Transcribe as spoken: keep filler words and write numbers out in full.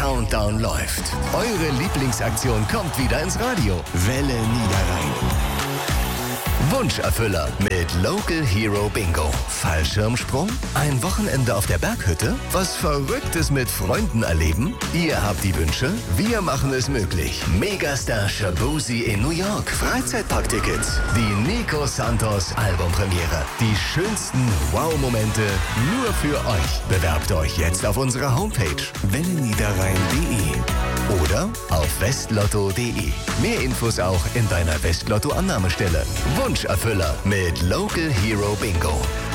Countdown läuft. Eure Lieblingsaktion kommt wieder ins Radio. Welle Niederrhein. Wunscherfüller mit Local Hero Bingo. Fallschirmsprung? Ein Wochenende auf der Berghütte? Was Verrücktes mit Freunden erleben? Ihr habt die Wünsche, wir machen es möglich. Megastar Shaboozey in New York. Freizeitparktickets. Die Nico Santos Albumpremiere. Die schönsten Wow-Momente nur für euch. Bewerbt euch jetzt auf unserer Homepage welle niederrhein punkt de oder auf westlotto punkt de. Mehr Infos auch in deiner Westlotto-Annahmestelle. Wunscherfüller mit Local Hero Bingo.